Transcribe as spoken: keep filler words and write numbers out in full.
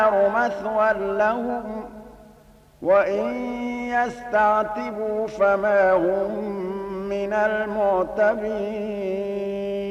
مَثْوًى لَّهُمْ ۖ وَإِن يَسْتَعْتِبُوا فَمَا هُم مِّنَ الْمُعْتَبِينَ